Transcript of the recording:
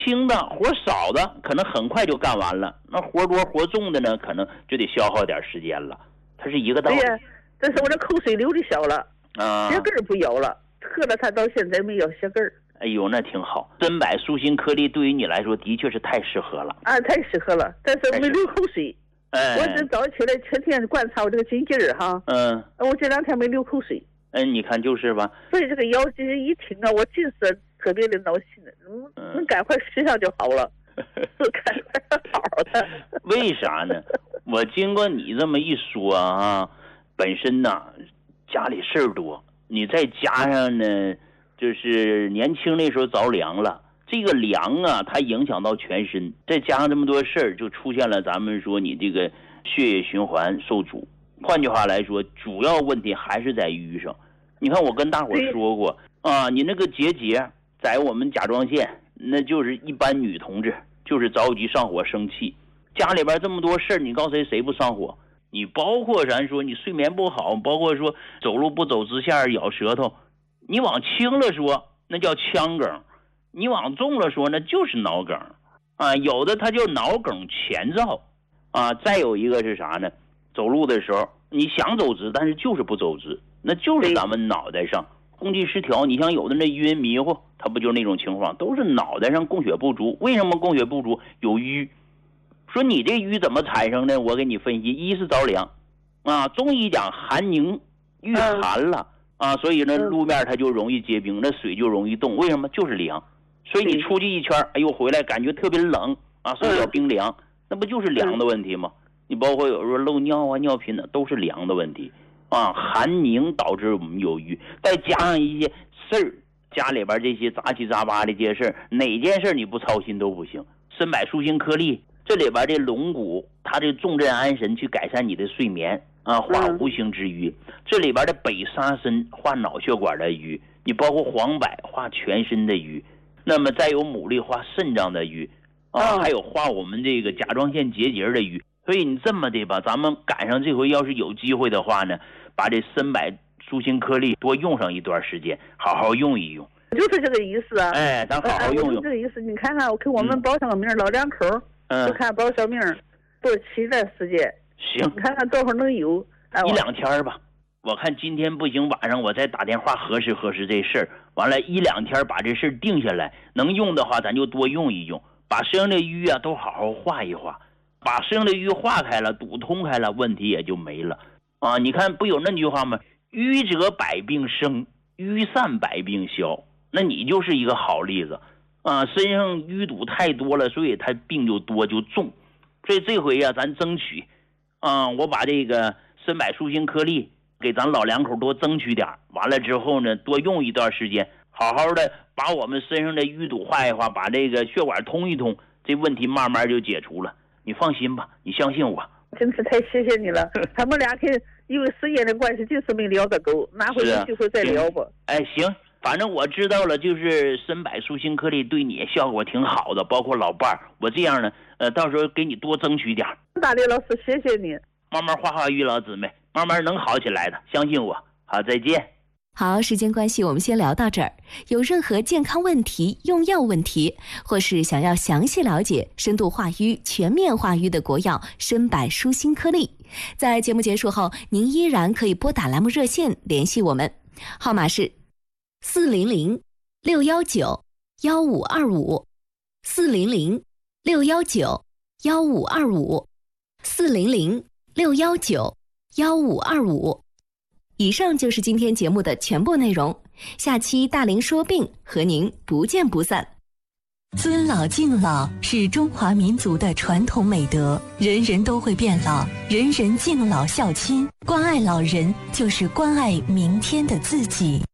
轻的活少的可能很快就干完了，那活多活重的呢，可能就得消耗点时间了，它是一个道理。 对呀，但是我这口水流的小了，血根不有了，喝了它到现在没有血根。 哎呦，那挺好。参柏舒心颗粒对于你来说的确是太适合了啊，太适合了，但是没流口水。我这早起来天天观察我这个筋劲儿哈。我这2天没流口水。 你看就是吧。 所以这个药剂一听啊，我真是特别的闹心的，能赶快吃上就好了，赶快好的。 为啥呢？我经过你这么一说啊，本身呢家里事儿多，你再加上呢，就是年轻那时候着凉了。这个凉啊，它影响到全身，再加上这么多事儿，就出现了咱们说你这个血液循环受阻。换句话来说，主要问题还是在瘀上。你看我跟大伙说过啊，你那个结节在我们甲状腺，那就是一般女同志就是着急上火生气，家里边这么多事儿，你告诉谁不上火？你包括咱说你睡眠不好，包括说走路不走直线咬舌头，你往轻了说那叫腔梗，你往重了说那就是脑梗啊，有的它就脑梗前兆啊。再有一个是啥呢？走路的时候你想走直，但是就是不走直，那就是咱们脑袋上供气失调。你像有的那晕迷糊，它不就是那种情况，都是脑袋上供血不足。为什么供血不足？有瘀。说你这瘀怎么产生的？我给你分析，一是着凉啊，中医讲寒凝，遇寒了啊，所以呢路面它就容易结冰，那水就容易动。为什么？就是凉。所以你出去一圈，哎呦回来感觉特别冷啊，手脚冰凉，那不就是凉的问题吗？你包括有时候漏尿啊、尿频的，都是凉的问题啊。寒凝导致我们有瘀，再加上一些事儿，家里边这些杂七杂八的这些事儿，哪件事你不操心都不行。参柏舒心颗粒这里边这龙骨，它这重镇安神，去改善你的睡眠啊，化无形之瘀。这里边的北沙参化脑血管的瘀，你包括黄柏化全身的瘀，那么再有牡蛎化肾脏的瘀啊，还有化我们这个甲状腺结节的瘀。所以你这么的吧，咱们赶上这回要是有机会的话呢，把这参柏舒心颗粒多用上一段时间，好好用一用。 就是这个意思啊。 咱好好用用。 这个意思，你看看我给我们报上个名，老两口就看报小名多期待时间。 行， 你看看多会能有 1-2天吧。我看今天不行，晚上我再打电话核实核实这事儿，完了1-2天把这事儿定下来，能用的话咱就多用一用，把身上的瘀啊都好好化一化，把身上的瘀化开了，堵通开了，问题也就没了啊。你看不有那句话吗？瘀则百病生，瘀散百病消。那你就是一个好例子啊，身上淤堵太多了，所以他病就多就重。所以这回啊，咱争取啊，我把这个参柏舒心颗粒给咱老两口多争取点，完了之后呢，多用一段时间，好好的把我们身上的淤堵化一化，把这个血管通一通，这问题慢慢就解除了。你放心吧，你相信我。 真是太谢谢你了。他们俩因为时间的关系，就是没聊个够，哪回有机会再聊吧。 行，反正我知道了，就是参柏舒心颗粒对你效果挺好的，包括老伴儿。我这样呢，到时候给你多争取点。 大力老师，谢谢你。 慢慢化瘀，老姊妹，慢慢能好起来的，相信我。好，再见。 好，时间关系，我们先聊到这儿。有任何健康问题、用药问题，或是想要详细了解深度化瘀、全面化瘀的国药参柏舒心颗粒，在节目结束后，您依然可以拨打栏目热线联系我们，号码是400-619-1525，400-619-1525。以上就是今天节目的全部内容，下期大龄说病和您不见不散。 尊老敬老是中华民族的传统美德，人人都会变老，人人敬老孝亲，关爱老人就是关爱明天的自己。